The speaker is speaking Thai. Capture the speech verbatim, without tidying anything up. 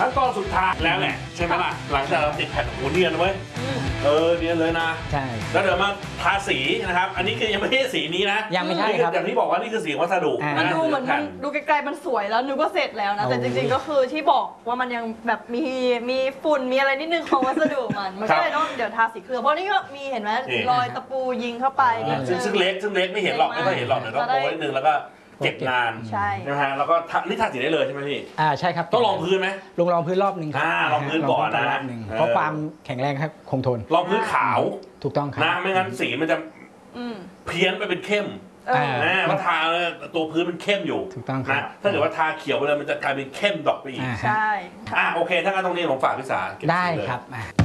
ขั้นตอนสุดท้ายแล้วแหละใช่ไหมล่ะหลังจากเราติดแผ่นโอ้เนียนเว้ยเออเนียนเลยนะใช่แล้วเดี๋ยวมาทาสีนะครับอันนี้คือยังไม่ใช่สีนี้นะยังไม่ใช่ครับอย่างที่บอกว่านี่คือสีวัสดุมันดูเหมือนมันดูไกลๆมันสวยแล้วนึกว่าเสร็จแล้วนะแต่จริงๆก็คือที่บอกว่ามันยังแบบมีมีฝุ่นมีอะไรนิดนึงของวัสดุมันมันก็เลยต้องเดี๋ยวทาสีเคลือบเพราะนี่ก็มีเห็นไหมรอยตะปูยิงเข้าไปซึ่งซึ่งเล็กซึ่งเล็กไม่เห็นหรอกไม่ค่อยเห็นหรอกเดี๋ยวต้องโป้นิดนึงแล้วก็เก็บงานใช่นะฮะแล้วก็นี่ทาสีได้เลยใช่ไหมพี่อ่าใช่ครับต้องลองพื้นไหมลงรองพื้นรอบหนึ่งอ่าลองพื้นก่อนนะเพราะความแข็งแรงครับคงทนลองพื้นขาวถูกต้องครับนะไม่งั้นสีมันจะเพี้ยนไปเป็นเข้มนะว่าทาตัวพื้นมันเข้มอยู่ถูกต้องครับถ้าเกิดว่าทาเขียวไปเลยมันจะกลายเป็นเข้มดอกไปอีกใช่อ่าโอเคถ้างั้นตรงนี้ผมฝากพี่สาได้ครับ